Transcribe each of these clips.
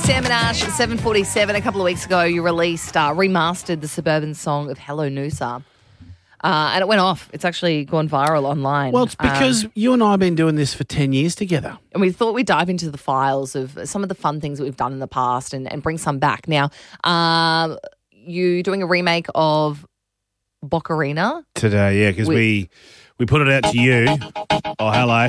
Sam and Ash, 7:47. A couple of weeks ago, you remastered the Suburban song of Hello Noosa. And it went off. It's actually gone viral online. Well, it's because you and I have been doing this for 10 years together. And we thought we'd dive into the files of some of the fun things that we've done in the past and bring some back. Now, you doing a remake of Bocarina? Today, yeah, because we put it out to you. Oh, hello.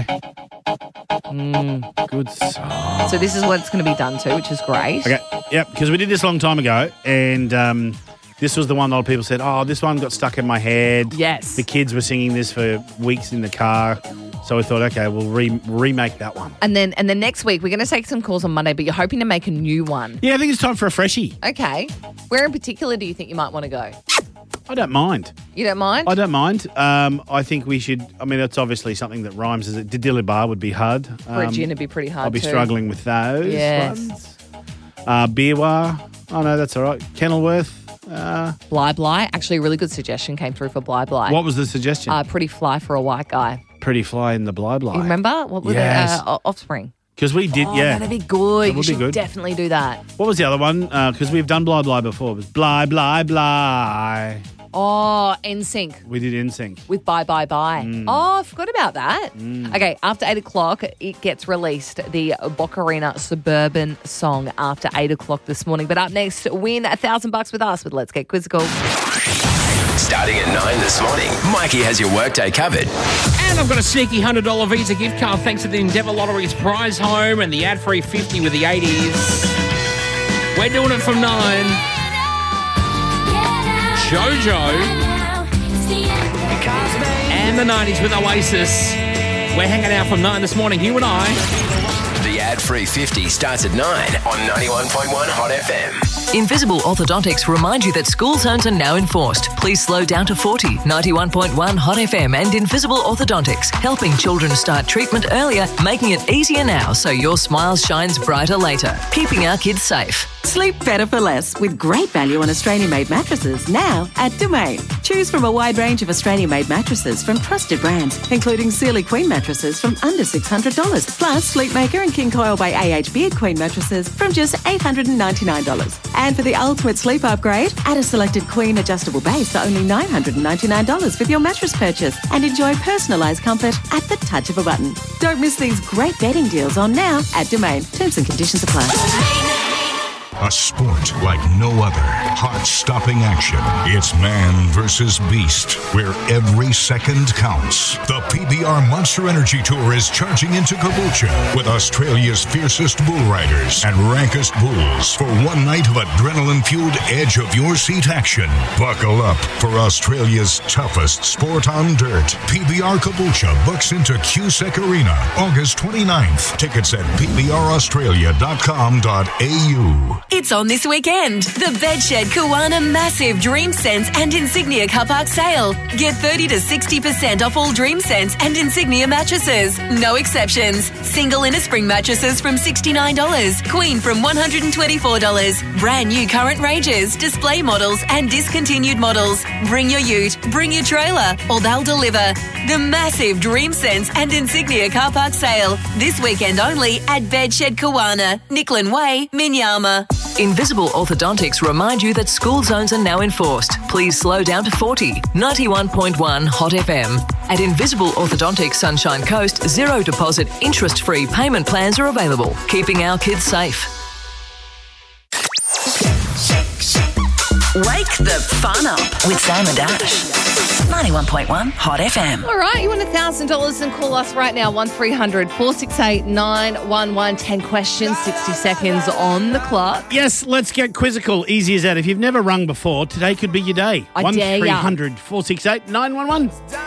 Good song. So this is what it's going to be done to, which is great. Okay, yep, because we did this a long time ago, and this was the one a lot of people said, oh, this one got stuck in my head. Yes. The kids were singing this for weeks in the car. So we thought, okay, we'll remake that one. And then next week, we're going to take some calls on Monday, but you're hoping to make a new one. Yeah, I think it's time for a freshie. Okay. Where in particular do you think you might want to go? I don't mind. You don't mind? I don't mind. I think we should, I mean, it's obviously something that rhymes. Didilibar would be hard. For a gin, it'd be pretty hard I'll be too. struggling with those ones. Beerwah. Oh, no, that's all right. Kenilworth. Bly Bly. Actually, a really good suggestion came through for Bly Bly. What was the suggestion? Pretty fly for a white guy. Pretty fly in the Bly Bly. You remember? What was Yes. it? Offspring. Because we did, yeah. That'd be good. That would you be should good. definitely do that. What was the other one? Because we've done Bly Bly before. It was Bly Bly Bly. Oh, NSYNC We did NSYNC. with Bye Bye Bye. Oh, I forgot about that. Okay, after 8 o'clock, it gets released, the Bocarina Suburban song after 8 o'clock this morning. But up next, win $1,000 with us with Let's Get Quizzical. Starting at 9 this morning, Mikey has your workday covered. And I've got a sneaky $100 Visa gift card thanks to the Endeavour Lottery's prize home and the ad-free 50 with the 80s. We're doing it from 9. JoJo and the 90s with Oasis. We're hanging out from 9 this morning, you and I. The ad-free 50 starts at 9 on 91.1 Hot FM. Invisible Orthodontics remind you that school zones are now enforced. Please slow down to 40. 91.1 Hot FM and Invisible Orthodontics, helping children start treatment earlier, making it easier now so your smile shines brighter later. Keeping our kids safe. Sleep better for less with great value on Australian-made mattresses now at Domain. Choose from a wide range of Australian-made mattresses from trusted brands, including Sealy Queen mattresses from under $600, plus Sleepmaker and King Coil by AH Beard Queen mattresses from just $899. And for the ultimate sleep upgrade, add a selected Queen adjustable base for only $999 with your mattress purchase and enjoy personalised comfort at the touch of a button. Don't miss these great bedding deals on now at Domain. Terms and conditions apply. A sport like no other. Heart-stopping action. It's man versus beast, where every second counts. The PBR Monster Energy Tour is charging into Caboolture with Australia's fiercest bull riders and rankest bulls for one night of adrenaline-fueled edge-of-your-seat action. Buckle up for Australia's toughest sport on dirt. PBR Caboolture books into QSEC Arena August 29th. Tickets at pbraustralia.com.au. It's on this weekend. The Bedshed Kiwana Massive Dream Sense and Insignia Car Park Sale. Get 30 to 60% off all Dream Sense and Insignia mattresses. No exceptions. Single inner spring mattresses from $69. Queen from $124. Brand new current ranges, display models and discontinued models. Bring your ute, bring your trailer, or they'll deliver. The massive Dream Sense and Insignia Car Park Sale. This weekend only at Bedshed Kiwana, Nicklin Way, Minyama. Invisible Orthodontics remind you that school zones are now enforced. Please slow down to 40. 91.1 Hot FM. At Invisible Orthodontics Sunshine Coast, zero deposit, interest-free payment plans are available, keeping our kids safe. Wake the fun up with Sam and Ash. 91.1 Hot FM. All right, you want $1,000 and call us right now, 1300 468 911. 10 questions, 60 seconds on the clock. Yes, let's get quizzical. Easy as that. If you've never rung before, today could be your day. I dare ya. 1300 468 911.